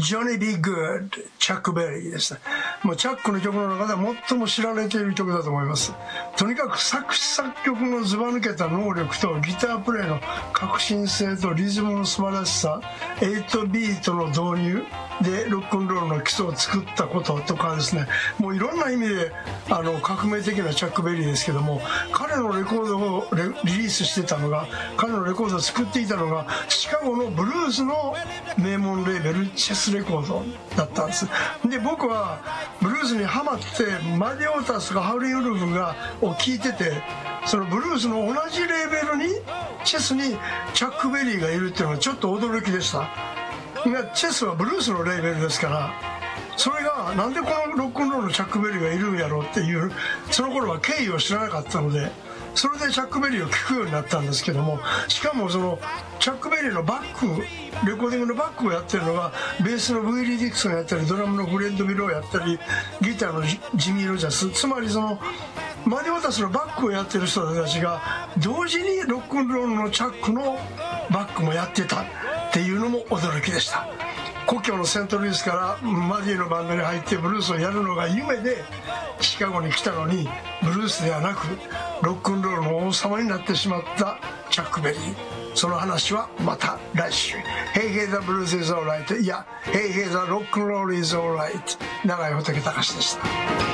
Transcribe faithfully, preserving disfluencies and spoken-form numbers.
Johnny B. Good チャック・ベリーですね。もうチャックの曲の中では最も知られている曲だと思います。とにかく作詞作曲のずば抜けた能力とギタープレイの革新性とリズムの素晴らしさ、エイトビートの導入でロックンロールの基礎を作ったこととかですね、もういろんな意味であの革命的なチャック・ベリーですけども、彼のレコードをレリリースしてたのが、彼のレコードを作っていたのがシカゴのブルースの名門レーベルチェスレコードだったんです。で僕はブルースにハマってマディ・オータスとかハウリン・ウルフがを聴いてて、そのブルースの同じレーベルにチェスにチャック・ベリーがいるっていうのはちょっと驚きでした。チェスはブルースのレーベルですから、それがなんでこのロックンロールのチャック・ベリーがいるんやろうっていう、その頃は経緯を知らなかったので、それでチャック・ベリーを聴くようになったんですけども、しかもそのチャック・ベリーのバック、レコーディングのバックをやってるのがベースのブイリー・ディクソンやったり、ドラムのフレッド・ビローやったり、ギターのジミー・ロジャース、つまりそのマディ・オータスのバックをやってる人たちが同時にロックンロールのチャックのバックもやってたっていうのも驚きでした。故郷のセントルイスからマディのバンドに入ってブルースをやるのが夢でシカゴに来たのに、ブルースではなくロックンロールの王様になってしまったチャック・ベリー。その話はまた来週。 Hey Hey the Blues is alright、 いや Hey Hey the Rock and Roll is alright。 永井仏隆でした。